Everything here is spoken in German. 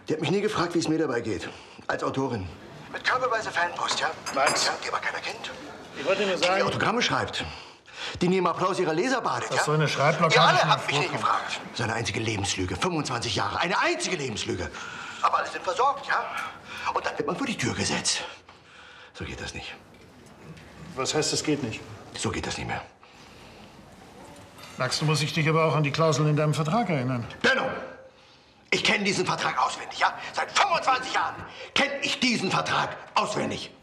Die hat mich nie gefragt, wie es mir dabei geht. Als Autorin. Mit körperweise Fanpost, ja? Max. Ja, die aber keiner kennt. Ich wollte nur sagen... Die Autogramme schreibt. Die neben Applaus ihrer Leser badet, dass ja? so eine Schreibblockade Ihr alle schon mal habt mich nie vorkommt. gefragt. Das ist eine einzige Lebenslüge. 25 Jahre. Eine einzige Lebenslüge. Aber alle sind versorgt, ja? Und dann wird man vor die Tür gesetzt. So geht das nicht. Was heißt, das geht nicht? So geht das nicht mehr. Max, du musst dich aber auch an die Klauseln in deinem Vertrag erinnern. Benno! Ich kenne diesen Vertrag auswendig, ja? Seit 25 Jahren kenne ich diesen Vertrag auswendig.